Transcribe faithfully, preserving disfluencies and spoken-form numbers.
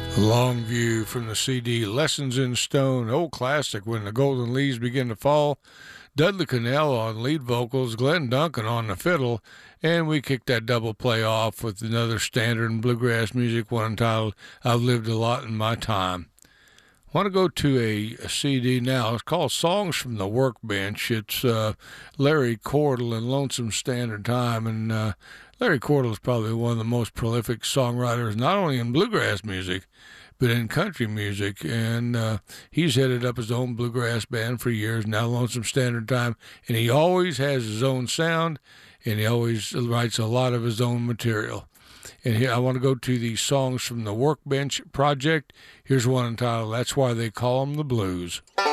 Longview from the C D Lessons in Stone, old classic. When the golden leaves begin to fall. Dudley Connell on lead vocals, Glenn Duncan on the fiddle, and we kicked that double play off with another standard in bluegrass music, one entitled I've Lived a Lot in My Time. I want to go to a, a C D now. It's called Songs from the Workbench. It's uh, Larry Cordell and Lonesome Standard Time, and uh, Larry Cordell is probably one of the most prolific songwriters, not only in bluegrass music, but in country music, and uh, he's headed up his own bluegrass band for years now, Lonesome Standard Time, and he always has his own sound, and he always writes a lot of his own material. And here I want to go to the Songs from the Workbench project. Here's one entitled That's Why They Call 'Em the Blues.